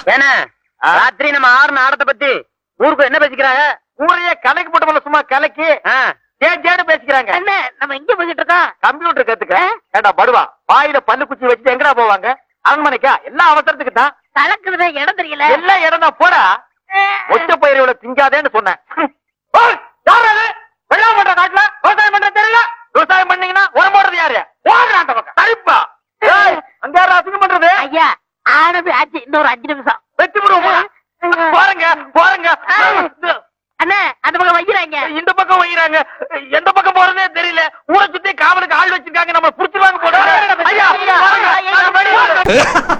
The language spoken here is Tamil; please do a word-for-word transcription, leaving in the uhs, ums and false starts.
ஏன்னா ராத்திரி நம்ம ஆறு ஆடத்தை பத்தி ஊருக்கு என்ன பேசிக்கிறாங்க? ஊரையே கலைக்கு போட்டோம்ல, சும்மா கலைக்கு ஜேன்னு பேசிக்கிறாங்க. என்ன நம்ம எங்க போய்கிட்டு இருக்கோம்? கம்ப்யூட்டர் கத்துக்க. ஏண்டா படுவா, வாயில பல்லு குச்சி வச்சுட்டு எங்கடா போவாங்க? அரண்மனைக்கா? எல்லாம் அவசரத்துக்கு தான். கலக்குறத இடம் தெரியல. எல்லாம் இடம் தான். போடா, ஒச்ச பயிரோட திங்காதேன்னு சொன்னேன். வெள்ளாம பண்ற காட்டுல விவசாயம் பண்ற தெரியல. விவசாயம் பண்ணீங்கன்னா உரம் போடுறது யாரு? ஓடுறாண்ட பக்கம் சரிப்பா. அங்க யாரும் அசிங்கம் பண்றது? ஐயா ஆனது ஆச்சு, இன்னொரு அஞ்சு நிமிஷம் வெட்டி விடுவோம். போறங்க போறங்க. அண்ணா அந்த பக்கம் வைக்கிறாங்க, இந்த பக்கம் வைக்கிறாங்க. எந்த பக்கம் போறதே தெரியல. ஊரை சுத்தி காவலுக்கு ஆள் வச்சிருக்காங்க. நம்ம புடிச்சிருவாங்க போட. ஐயா